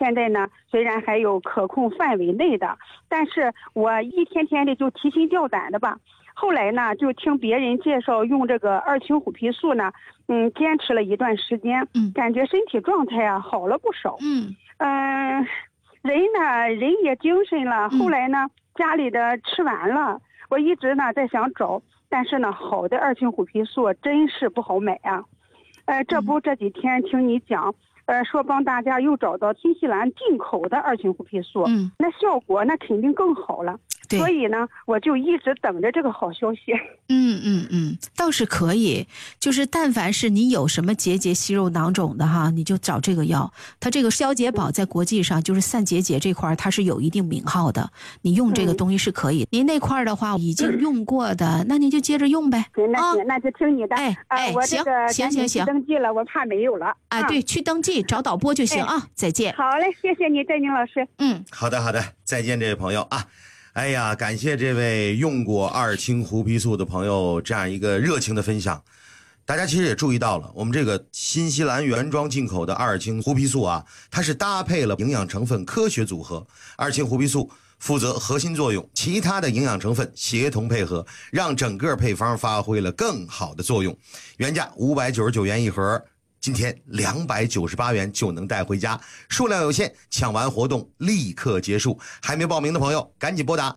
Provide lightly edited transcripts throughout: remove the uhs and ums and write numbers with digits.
现在呢虽然还有可控范围内的，但是我一天天的就提心吊胆的吧。后来呢就听别人介绍用这个二氢虎皮素呢，坚持了一段时间，感觉身体状态啊好了不少。人也精神了。后来呢家里的吃完了，我一直呢在想找，但是呢好的二氢虎皮素真是不好买啊。这几天听你讲，说帮大家又找到新西兰进口的二氢虎皮素，那效果那肯定更好了。所以呢我就一直等着这个好消息。 倒是可以，就是但凡是你有什么结节息肉囊肿的哈，你就找这个药。它这个消解宝在国际上就是散结节这块它是有一定名号的，你用这个东西是可以。您那块的话已经用过的，那您就接着用呗。 行，那就听你的。我这个行， 登记了，我怕没有了。 对，去登记找导播就行啊。再见。 好嘞，谢谢你，戴宁老师。 好的，再见，这位朋友啊。哎呀，感谢这位用过二氢虎皮素的朋友这样一个热情的分享。大家其实也注意到了，我们这个新西兰原装进口的二氢虎皮素啊，它是搭配了营养成分科学组合，二氢虎皮素负责核心作用，其他的营养成分协同配合，让整个配方发挥了更好的作用。原价599元一盒，今天298元就能带回家，数量有限，抢完活动立刻结束。还没报名的朋友赶紧拨打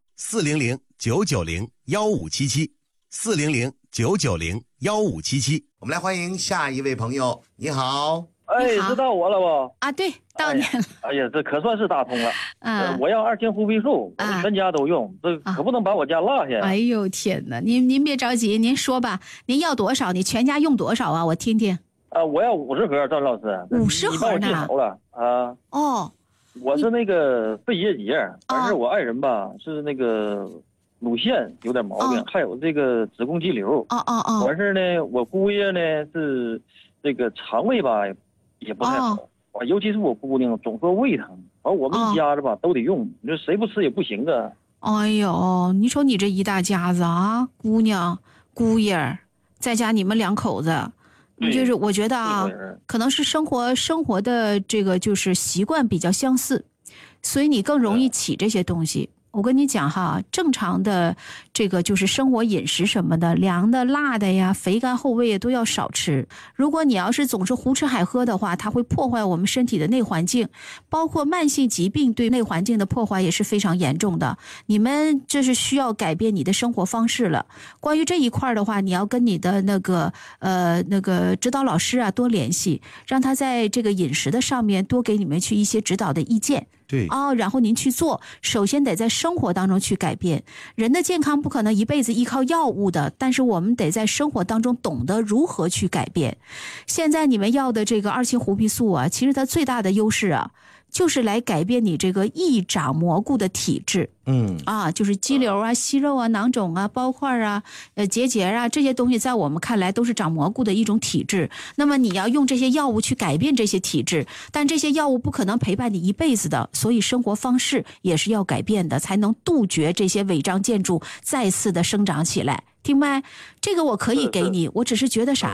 400-990-1577，400-990-1577。我们来欢迎下一位朋友。你好。 知道我了不？ 对，到你了。 这可算是打通了。我要二氢虎皮素，我们全家都用，这可不能把我家落下。 哎呦天哪，您别着急，您说吧，您要多少？你全家用多少啊？我听听。 我要50盒，赵老师。 50盒呢？ 你帮我记好了啊。我是那个肺结节，但是我爱人吧是那个乳腺有点毛病，还有这个子宫肌瘤。完事呢，我姑爷呢是这个肠胃吧也不太好，尤其是我姑娘总说胃疼，我们一家子吧都得用，你说谁不吃也不行啊。 哎呦，你说你这一大家子啊，姑娘、姑爷，再加你们2口子。就是我觉得啊，可能是生活的这个就是习惯比较相似，所以你更容易起这些东西。我跟你讲哈，正常的这个就是生活饮食什么的，凉的、辣的呀，肥甘厚味都要少吃。如果你要是总是胡吃海喝的话，它会破坏我们身体的内环境，包括慢性疾病对内环境的破坏也是非常严重的。你们这是需要改变你的生活方式了。关于这一块的话，你要跟你的那个指导老师啊多联系，让他在这个饮食的上面多给你们去一些指导的意见。 对然后您去做，首先得在生活当中去改变。人的健康不可能一辈子依靠药物的，但是我们得在生活当中懂得如何去改变。现在你们要的这个二氢虎皮素啊，其实它最大的优势啊，就是来改变你这个易长蘑菇的体质。就是肌瘤啊、息肉啊、囊肿啊、包块啊、结节啊，这些东西在我们看来都是长蘑菇的一种体质。那么你要用这些药物去改变这些体质，但这些药物不可能陪伴你一辈子的，所以生活方式也是要改变的，才能杜绝这些违章建筑再次的生长起来。听没？这个我可以给你，我只是觉得啥